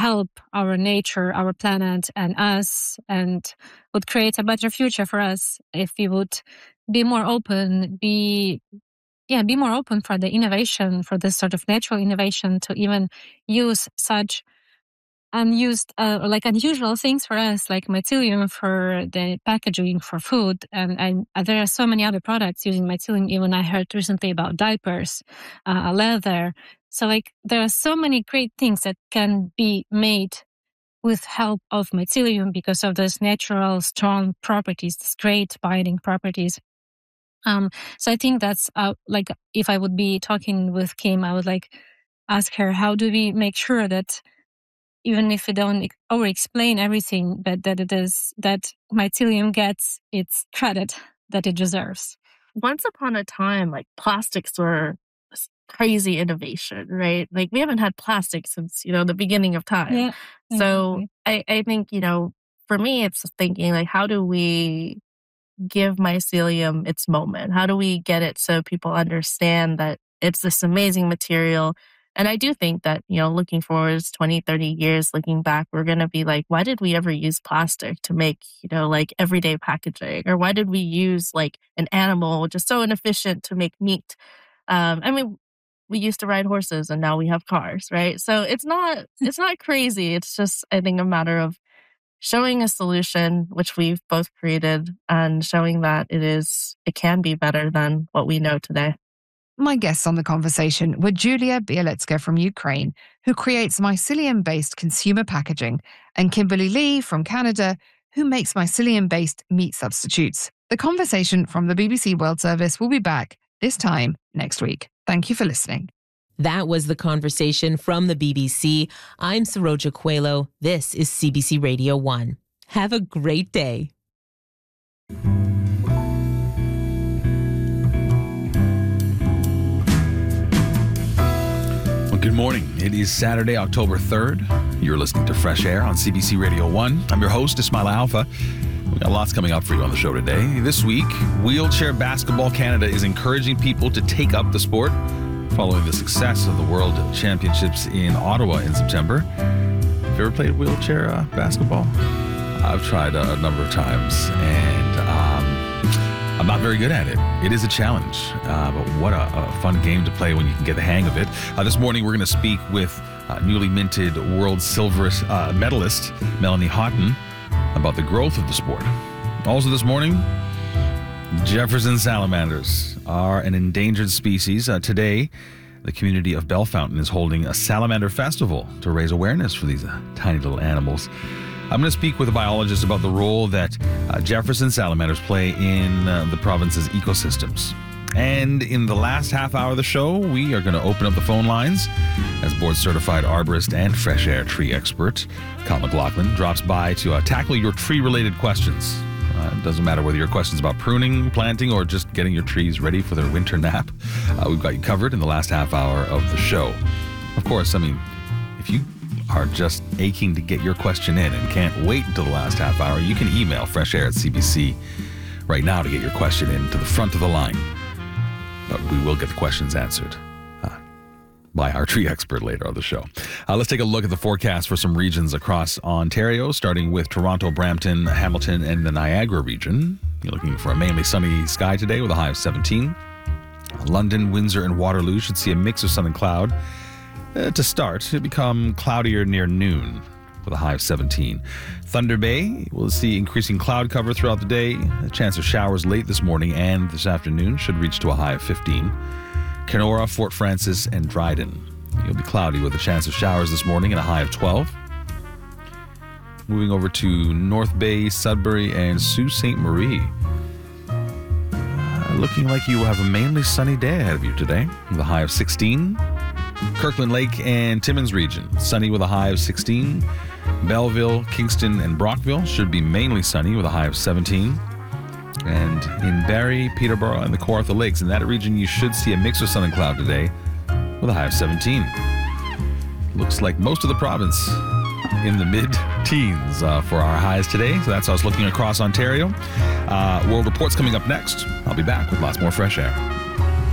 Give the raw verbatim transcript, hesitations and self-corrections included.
help our nature, our planet, and us, and would create a better future for us if we would be more open, be yeah, be more open for the innovation, for this sort of natural innovation, to even use such unused, uh, like unusual things for us, like mycelium for the packaging for food. And, and uh, there are so many other products using mycelium. Even I heard recently about diapers, uh, leather. So like there are so many great things that can be made with help of mycelium because of those natural strong properties, these great binding properties. Um, so I think that's uh, like if I would be talking with Kim, I would like ask her, how do we make sure that even if we don't over explain everything, but that it is that mycelium gets its credit that it deserves? Once upon a time, like plastics were this crazy innovation, right? Like we haven't had plastic since, you know, the beginning of time. Yeah. So exactly. I, I think, you know, for me, it's thinking like, how do we give mycelium its moment? How do we get it so people understand that it's this amazing material? And I do think that, you know, looking forward twenty, thirty years, looking back, we're going to be like, why did we ever use plastic to make, you know, like everyday packaging? Or why did we use like an animal, which is so inefficient, to make meat? Um, I mean, we used to ride horses and now we have cars, right? So it's not, it's not crazy. It's just, I think, a matter of showing a solution, which we've both created, and showing that it is, it can be better than what we know today. My guests on the conversation were Julia Bielecka from Ukraine, who creates mycelium-based consumer packaging, and Kimberly Lee from Canada, who makes mycelium-based meat substitutes. The conversation from the B B C World Service will be back this time next week. Thank you for listening. That was the conversation from the B B C. I'm Saroja Coelho. This is C B C Radio one. Have a great day. Well, good morning. It is Saturday, October third. You're listening to Fresh Air on C B C Radio one. I'm your host, Ismail Alpha. We've got lots coming up for you on the show today. This week, Wheelchair Basketball Canada is encouraging people to take up the sport following the success of the World Championships in Ottawa in September. Have you ever played wheelchair uh, basketball? I've tried a, a number of times, and um, I'm not very good at it. It is a challenge, uh, but what a, a fun game to play when you can get the hang of it. Uh, this morning, we're going to speak with uh, newly minted world silver uh, medalist Melanie Haughton about the growth of the sport. Also this morning, Jefferson salamanders are an endangered species. Uh, today, the community of Bellefontaine is holding a salamander festival to raise awareness for these uh, tiny little animals. I'm going to speak with a biologist about the role that uh, Jefferson salamanders play in uh, the province's ecosystems. And in the last half hour of the show, we are going to open up the phone lines as board-certified arborist and fresh air tree expert Kyle McLaughlin drops by to uh, tackle your tree-related questions. Uh, it doesn't matter whether your questions about pruning, planting, or just getting your trees ready for their winter nap. Uh, we've got you covered in the last half hour of the show. Of course, I mean, if you are just aching to get your question in and can't wait until the last half hour, you can email freshair at C B C right now to get your question in to the front of the line. But we will get the questions answered uh, by our tree expert later on the show. Uh, let's take a look at the forecast for some regions across Ontario, starting with Toronto, Brampton, Hamilton, and the Niagara region. You're looking for a mainly sunny sky today with a high of seventeen. London, Windsor, and Waterloo should see a mix of sun and cloud. Uh, to start, it'll become cloudier near noon with a high of seventeen. Thunder Bay will see increasing cloud cover throughout the day. A chance of showers late this morning and this afternoon should reach to a high of fifteen. Kenora, Fort Francis, and Dryden. You'll be cloudy with a chance of showers this morning and a high of twelve. Moving over to North Bay, Sudbury, and Sault Ste. Marie. Uh, looking like you will have a mainly sunny day ahead of you today with a high of sixteen. Kirkland Lake and Timmins region, sunny with a high of sixteen. Belleville, Kingston, and Brockville should be mainly sunny with a high of seventeen. And in Barrie, Peterborough, and the Kawartha Lakes, in that region, you should see a mix of sun and cloud today with a high of seventeen. Looks like most of the province in the mid-teens uh, for our highs today. So that's us looking across Ontario. Uh, World Report's coming up next. I'll be back with lots more fresh air.